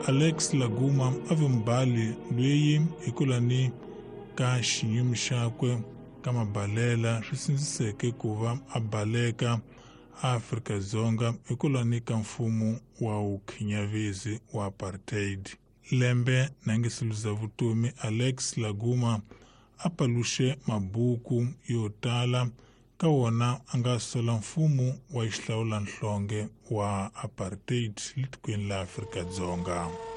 Alex Laguma ave mbali lweyi hikulani ka xiyimo xakwe ka mabalela swi sindziseke ku va a baleka Afrika-Dzonga hikulani ka mfumo wa vukhinyavezi wa apartheid. Lembe na nge si luza vutomi, Alex Laguma a paluxe mabuku yo tala, ka wona a nga sola mfumo wa xihlawulanhlonge wa apartheid le tikweni la Afrika-Dzonga.